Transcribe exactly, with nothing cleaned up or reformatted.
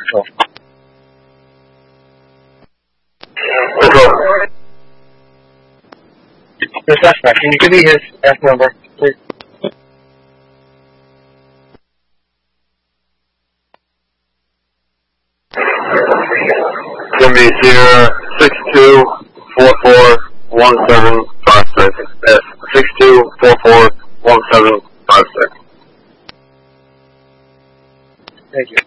Control. Control. The suspect, can you give me his F number, please? Give me Sierra six two four four one seven five six. Yes, six two four four one seven five six. Thank you.